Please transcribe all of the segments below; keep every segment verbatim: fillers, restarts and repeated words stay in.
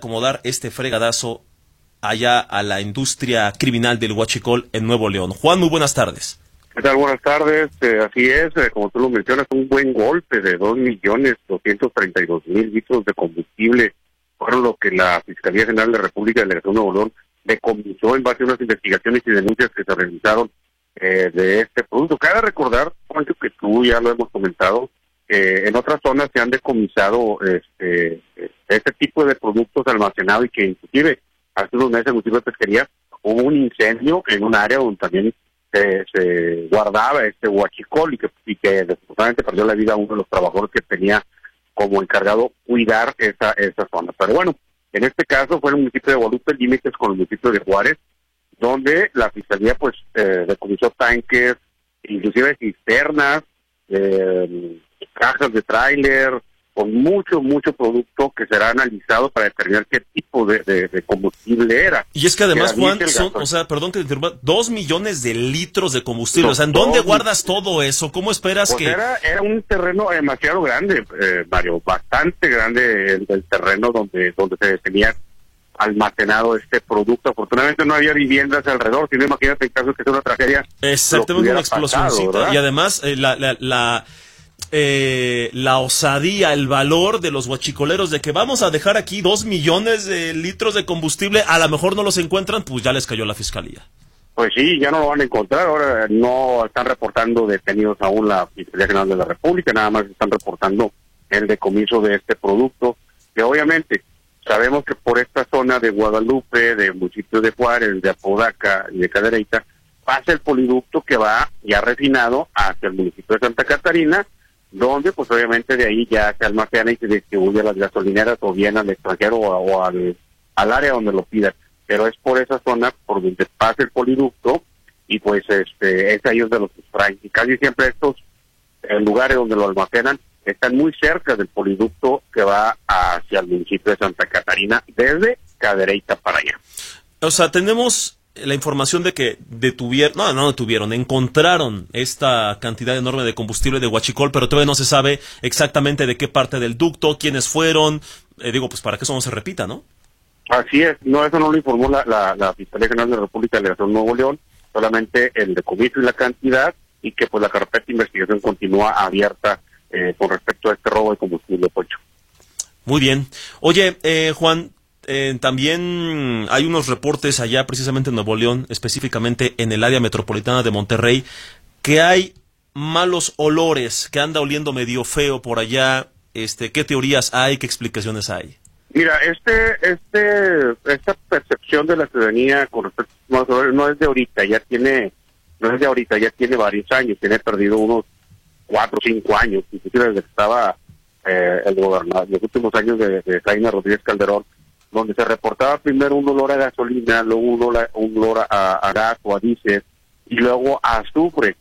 como dar este fregadazo allá a la industria criminal del huachicol en Nuevo León. Juan, muy buenas tardes. ¿Qué tal? Buenas tardes. Eh, así es, eh, como tú lo mencionas, un buen golpe de dos millones doscientos treinta y dos mil litros de combustible fueron lo que la Fiscalía General de la República de Delegación de Nuevo León decomisó en base a unas investigaciones y denuncias que se realizaron eh, de este producto. Cabe recordar, Juancho, que tú ya lo hemos comentado, eh, en otras zonas se han decomisado este, este tipo de productos almacenados y que inclusive hace unos meses en el municipio de Pesquería hubo un incendio en un área donde también se, se guardaba este huachicol y que, y que desafortunadamente perdió la vida uno de los trabajadores que tenía como encargado cuidar esa, esa zona. Pero bueno, en este caso fue el municipio de Guadalupe, límites con el municipio de Juárez, donde la Fiscalía pues eh, decomisó tanques, inclusive cisternas, eh, cajas de tráiler, con mucho, mucho producto que será analizado para determinar qué tipo de, de, de combustible era. Y es que además, Juan, son, o sea, perdón que te interrumpa, dos millones de litros de combustible. No, o sea, ¿en dónde guardas todo eso? ¿Cómo esperas pues que...? Era, era un terreno demasiado grande, eh, Mario, bastante grande el, el terreno donde, donde se tenía almacenado este producto. Afortunadamente no había viviendas alrededor, si no, imagínate en caso de que sea una tragedia. Exactamente, una explosión. Y además, eh, la... la, la Eh, la osadía, el valor de los huachicoleros de que vamos a dejar aquí dos millones de litros de combustible, a lo mejor no los encuentran, pues ya les cayó la fiscalía. Pues sí, ya no lo van a encontrar. Ahora no están reportando detenidos aún la Fiscalía General de la República, nada más están reportando el decomiso de este producto, que obviamente sabemos que por esta zona de Guadalupe, de municipio de Juárez, de Apodaca y de Cadereyta, pasa el poliducto que va ya refinado hacia el municipio de Santa Catarina, donde pues obviamente de ahí ya se almacena y se distribuye a las gasolineras o bien al extranjero o, o al, al área donde lo pidan. Pero es por esa zona por donde pasa el poliducto y pues este es ahí donde los extraen. Y casi siempre estos eh, lugares donde lo almacenan están muy cerca del poliducto que va hacia el municipio de Santa Catarina desde Cadereyta para allá. O sea, tenemos la información de que detuvieron, no, no detuvieron, encontraron esta cantidad enorme de combustible de huachicol, pero todavía no se sabe exactamente de qué parte del ducto, quiénes fueron, eh, digo, pues para que eso no se repita, ¿no? Así es, no, eso no lo informó la, la, la Fiscalía General de la República de Delegación de Nuevo León, solamente el decomiso y la cantidad, y que pues la carpeta de investigación continúa abierta eh, con respecto a este robo de combustible, Pocho. Muy bien. Oye, eh, Juan, Eh, también hay unos reportes allá precisamente en Nuevo León, específicamente en el área metropolitana de Monterrey, que hay malos olores, que anda oliendo medio feo por allá. Este, ¿qué teorías hay? ¿Qué explicaciones hay? Mira, este, este, esta percepción de la ciudadanía con respecto a los malos olores no es de ahorita, ya tiene, no es de ahorita, ya tiene varios años, tiene perdido unos cuatro o cinco años, inclusive desde que estaba eh, el gobernador, los últimos años de, de Jaime Rodríguez Calderón, donde se reportaba primero un olor a gasolina, luego un olor a, un olor a, a gas o a diésel, y luego a azufre.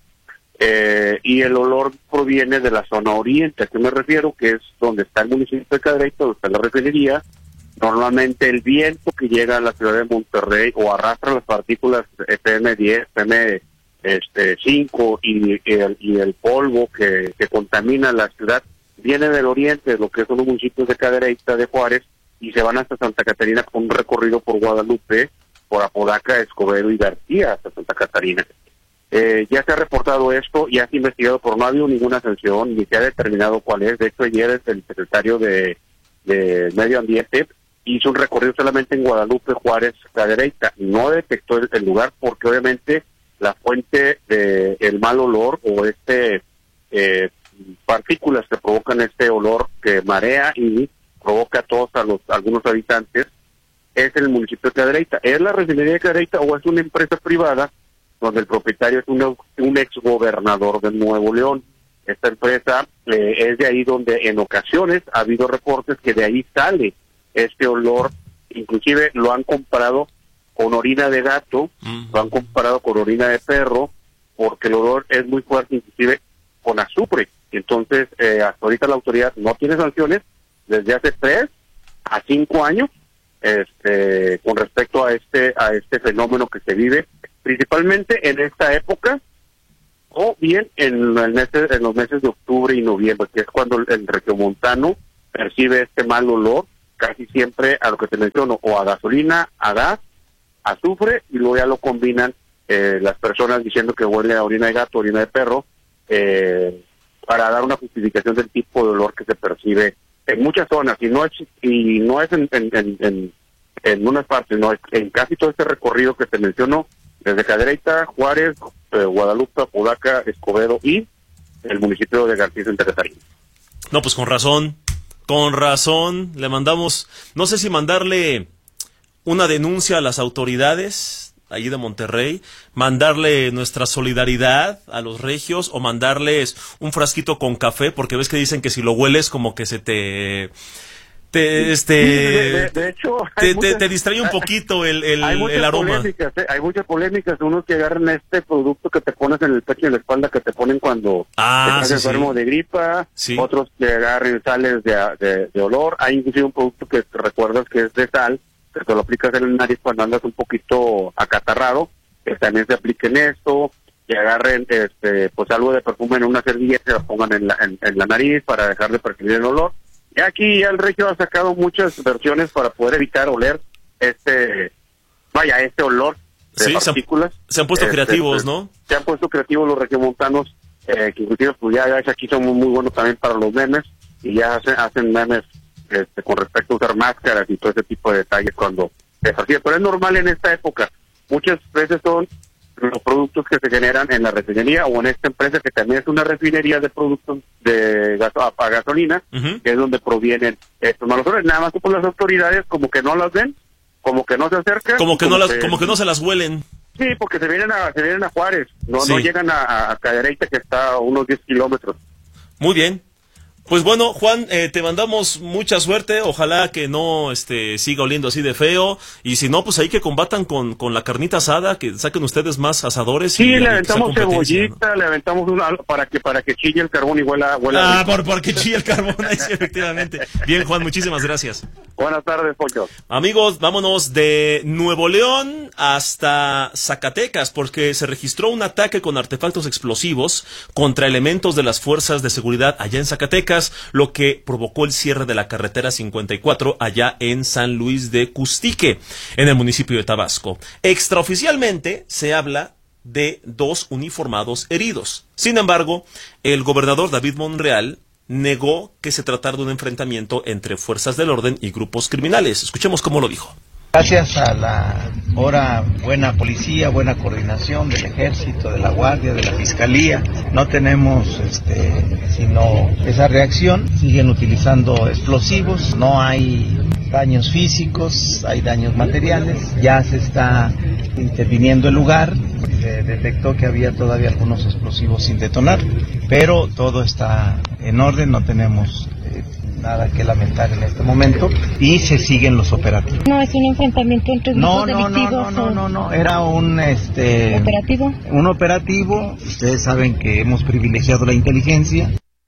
Eh, y el olor proviene de la zona oriente, ¿a qué me refiero? Que es donde está el municipio de Cadereyta, donde está la refinería. Normalmente el viento que llega a la ciudad de Monterrey o arrastra las partículas P M diez, P M este, cinco y, y, el, y el polvo que, que contamina la ciudad, viene del oriente, lo que son los municipios de Cadereyta, de Juárez, y se van hasta Santa Catarina con un recorrido por Guadalupe, por Apodaca, Escobedo y García hasta Santa Catarina. Eh, ya se ha reportado esto, ya se ha investigado, pero no ha habido ninguna sanción, ni se ha determinado cuál es. De hecho, ayer el secretario de, de Medio Ambiente hizo un recorrido solamente en Guadalupe, Juárez, Cadereyta. No detectó el, el lugar porque obviamente la fuente de el mal olor o este eh, partículas que provocan este olor que marea y provoca a todos a los algunos habitantes, es el municipio de Cadereyta. ¿Es la refinería de Cadereyta o es una empresa privada donde el propietario es un, un exgobernador de Nuevo León? Esta empresa eh, es de ahí donde en ocasiones ha habido reportes que de ahí sale este olor, inclusive lo han comparado con orina de gato, uh-huh. lo han comparado con orina de perro, porque el olor es muy fuerte, inclusive con azufre. Entonces, eh, hasta ahorita la autoridad no tiene sanciones, desde hace tres a cinco años, este, con respecto a este a este fenómeno que se vive, principalmente en esta época, o bien en, el mes, en los meses de octubre y noviembre, que es cuando el, el regiomontano percibe este mal olor casi siempre a lo que te menciono, o a gasolina, a gas, azufre, y luego ya lo combinan eh, las personas diciendo que huele a orina de gato, orina de perro, eh, para dar una justificación del tipo de olor que se percibe en muchas zonas, y no es, y no es en, en, en, en, en unas partes, no, en casi todo este recorrido que te menciono, desde Cadereyta, Juárez, eh, Guadalupe, Apodaca, Escobedo y el municipio de García en Teresa. No, pues con razón, con razón, le mandamos, no sé si mandarle una denuncia a las autoridades allí de Monterrey, mandarle nuestra solidaridad a los regios o mandarles un frasquito con café, porque ves que dicen que si lo hueles como que se te... Te, este, sí, de, de, de hecho, te, muchas, te, te distrae un poquito el, el, hay el aroma. Polémicas, ¿eh? Hay muchas polémicas, unos que agarran este producto que te pones en el pecho y en la espalda, que te ponen cuando ah, estás sí, enfermo sí. de gripa, sí. Otros que agarren sales de, de, de olor. Hay inclusive un producto que te recuerdas que es de sal, que te lo aplicas en el nariz cuando andas un poquito acatarrado, que también se apliquen esto, que agarren este pues algo de perfume en una servilleta y lo pongan en la, en, en la nariz para dejar de percibir el olor. Y aquí ya el regio ha sacado muchas versiones para poder evitar oler este, vaya, este olor de sí, partículas. Se han, se han puesto este, creativos, ¿no? Se han puesto creativos los regiomontanos, eh, que inclusive pues ya, ya aquí son muy, muy buenos también para los memes, y ya hacen, hacen memes este, con respecto a usar máscaras y todo ese tipo de detalles cuando es así. Pero es normal en esta época. Muchas veces son los productos que se generan en la refinería o en esta empresa que también es una refinería de productos de gas, a gasolina, uh-huh. que es donde provienen estos malos olores. Nada más que por las autoridades como que no las ven, como que no se acercan, como que como no las, que, como que no se las huelen. Sí, porque se vienen a se vienen a Juárez, no sí. no llegan a, a Cadereyta, que está a unos diez kilómetros. Muy bien. Pues bueno, Juan, eh, te mandamos mucha suerte, ojalá que no este siga oliendo así de feo, y si no, pues ahí que combatan con, con la carnita asada, que saquen ustedes más asadores. Sí, y, le y aventamos cebollita, ¿no? Le aventamos una para que para que chille el carbón y huela... huela ah, por, porque chille el carbón, ahí sí, efectivamente. Bien, Juan, muchísimas gracias. Buenas tardes, Poncho. Amigos, vámonos de Nuevo León hasta Zacatecas, porque se registró un ataque con artefactos explosivos contra elementos de las fuerzas de seguridad allá en Zacatecas, lo que provocó el cierre de la carretera cincuenta y cuatro allá en San Luis de Custique, en el municipio de Tabasco. Extraoficialmente se habla de dos uniformados heridos. Sin embargo, el gobernador David Monreal negó que se tratara de un enfrentamiento entre fuerzas del orden y grupos criminales. Escuchemos cómo lo dijo. Gracias a la ahora buena policía, buena coordinación del ejército, de la guardia, de la fiscalía, no tenemos este, sino esa reacción. Siguen utilizando explosivos, no hay daños físicos, hay daños materiales. Ya se está interviniendo el lugar, se detectó que había todavía algunos explosivos sin detonar, pero todo está en orden, no tenemos eh, nada que lamentar en este momento y se siguen los operativos. No es un enfrentamiento entre grupos no, no, delictivos. No, no, no, no, no, era un este operativo. Un operativo. Ustedes saben que hemos privilegiado la inteligencia.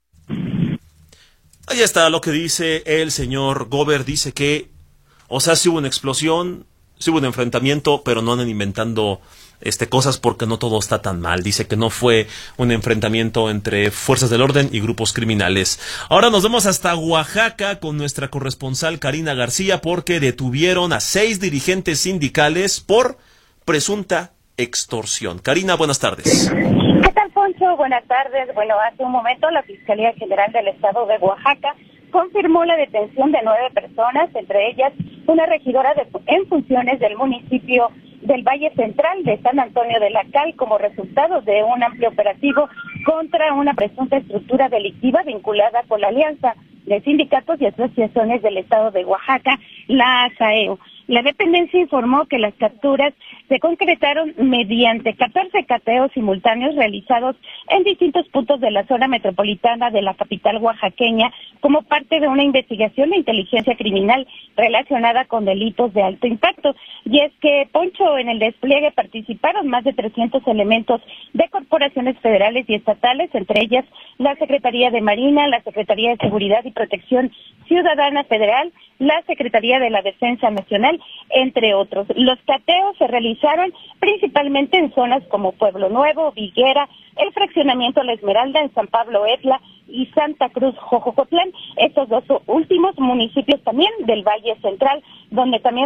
Ahí está lo que dice el señor Gober, dice que, o sea, sí hubo una explosión, sí hubo un enfrentamiento, pero no andan inventando este cosas porque no todo está tan mal. Dice que no fue un enfrentamiento entre fuerzas del orden y grupos criminales. Ahora nos vamos hasta Oaxaca con nuestra corresponsal Karina García, porque detuvieron a seis dirigentes sindicales por presunta extorsión. Karina, buenas tardes. ¿Qué tal, Poncho? Buenas tardes. Bueno, hace un momento la Fiscalía General del Estado de Oaxaca confirmó la detención de nueve personas, entre ellas una regidora de, en funciones del municipio del Valle Central de San Antonio de la Cal, como resultado de un amplio operativo contra una presunta estructura delictiva vinculada con la Alianza de Sindicatos y Asociaciones del Estado de Oaxaca, la ASAEO. La dependencia informó que las capturas se concretaron mediante catorce cateos simultáneos realizados en distintos puntos de la zona metropolitana de la capital oaxaqueña como parte de una investigación de inteligencia criminal relacionada con delitos de alto impacto. Y es que, Poncho, en el despliegue participaron más de trescientos elementos de corporaciones federales y estatales, entre ellas la Secretaría de Marina, la Secretaría de Seguridad y Protección Ciudadana Federal, la Secretaría de la Defensa Nacional, entre otros. Los cateos se realizaron principalmente en zonas como Pueblo Nuevo, Viguera, el fraccionamiento La Esmeralda en San Pablo Etla y Santa Cruz Jojocotlán, estos dos últimos municipios también del Valle Central, donde también